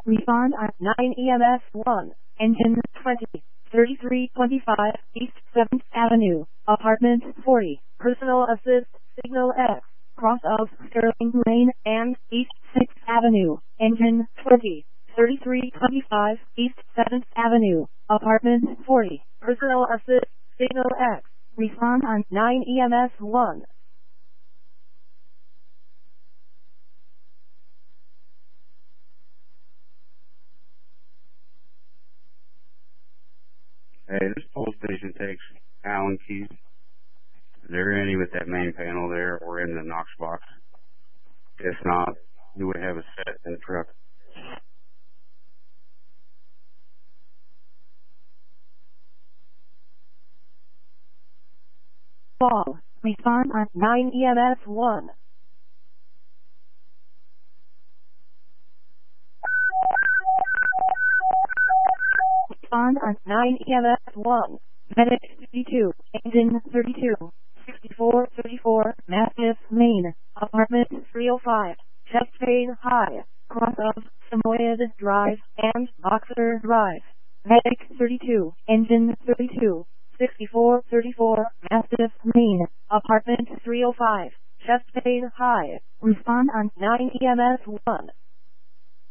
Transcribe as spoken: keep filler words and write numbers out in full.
Respond on nine E M S one. Engine twenty. thirty-three twenty-five East seventh Avenue. Apartment forty. Personal assist. Signal X. Cross of Sterling Lane and East sixth Avenue. Engine twenty. thirty-three twenty-five East seventh Avenue. Apartment forty. Personal assist. Signal X. Respond on nine E M S one. Hey, this pole station takes Allen keys. Is there any with that main panel there or in the Knox box? If not, we would have a set in the truck. Ball. Respond on nine E M S one. Respond on nine E M S one. Medic fifty-two. Engine thirty-two. sixty-four thirty-four. Mastiff Lane. Apartment three oh five. Chest pain high. Cross of Samoyed Drive and Boxer Drive. Medic thirty-two. Engine thirty-two. sixty-four thirty-four. Mastiff Lane. Apartment three oh five. Chest pain high. Respond on nine E M S one.